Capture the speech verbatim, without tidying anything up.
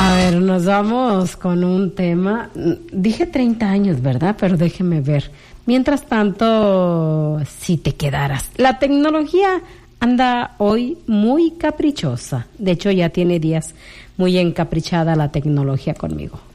A ver, nos vamos con un tema. Dije treinta años, ¿verdad? Pero déjeme ver. Mientras tanto, si te quedaras. La tecnología anda hoy muy caprichosa. De hecho, ya tiene días muy encaprichada la tecnología conmigo.